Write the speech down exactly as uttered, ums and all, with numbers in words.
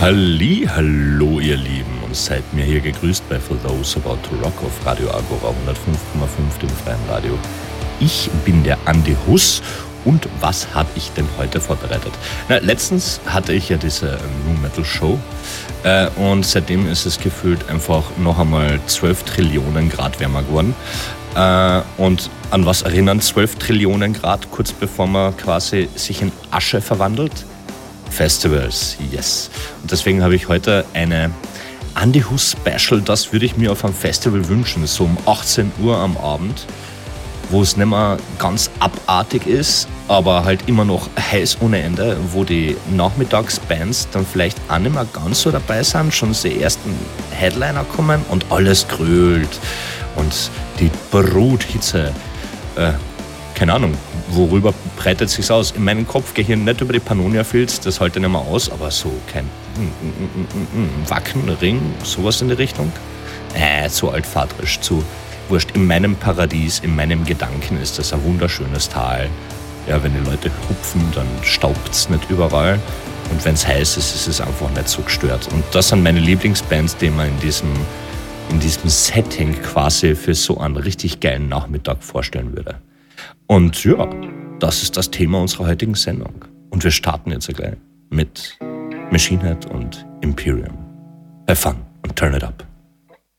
Halli, hallo ihr Lieben und seid mir hier gegrüßt bei For Those About to Rock auf Radio Agora hundertfünf Komma fünf, dem freien Radio. Ich bin der Andi Huss und was habe ich denn heute vorbereitet? Na, letztens hatte ich ja diese äh, Nu Metal Show äh, und seitdem ist es gefühlt einfach noch einmal zwölf Trillionen Grad wärmer geworden. Äh, und an was erinnern zwölf Trillionen Grad, kurz bevor man quasi sich in Asche verwandelt? Festivals, yes. Und deswegen habe ich heute eine Andi Huss Special, das würde ich mir auf einem Festival wünschen, so um achtzehn Uhr am Abend, wo es nicht mehr ganz abartig ist, aber halt immer noch heiß ohne Ende, wo die Nachmittagsbands dann vielleicht auch nicht mehr ganz so dabei sind, schon die ersten Headliner kommen und alles grölt und die Bruthitze, äh, keine Ahnung, worüber breitet sich's aus? In meinem Kopf gehe ich hier nicht über die Pannonia Fields, das halte ich nicht mehr aus, aber so kein mm, mm, mm, mm, Wacken, Ring, sowas in die Richtung. Äh, zu altvaterisch, zu wurscht. In meinem Paradies, in meinem Gedanken ist das ein wunderschönes Tal. Ja, wenn die Leute hupfen, dann staubt's nicht überall. Und wenn's heiß ist, ist es einfach nicht so gestört. Und das sind meine Lieblingsbands, die man in diesem, in diesem Setting quasi für so einen richtig geilen Nachmittag vorstellen würde. Und ja, das ist das Thema unserer heutigen Sendung. Und wir starten jetzt gleich mit Machine Head und Imperium. Have fun und turn it up.